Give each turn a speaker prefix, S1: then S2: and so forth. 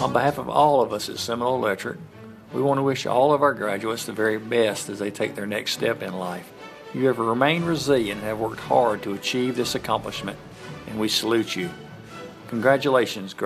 S1: On behalf of all of us at Seminole Electric, we want to wish all of our graduates the very best as they take their next step in life. You have remained resilient and have worked hard to achieve this accomplishment, and we salute you. Congratulations,